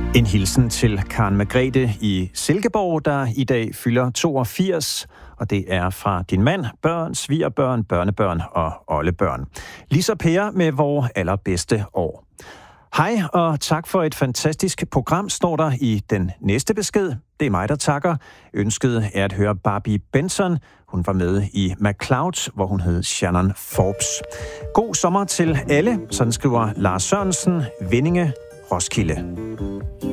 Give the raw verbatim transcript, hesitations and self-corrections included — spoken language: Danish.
En hilsen til Karen Margrethe i Silkeborg, der i dag fylder toogfirs, og det er fra din mand, børn, svigerbørn, børnebørn og oldebørn. Lisa Per med vores allerbedste år. Hej og tak for et fantastisk program, står der i den næste besked. Det er mig, der takker. Ønsket er at høre Barbie Benson. Hun var med i McCloud, hvor hun hed Shannon Forbes. God sommer til alle, sådan skriver Lars Sørensen, Vindinge, Roskilde.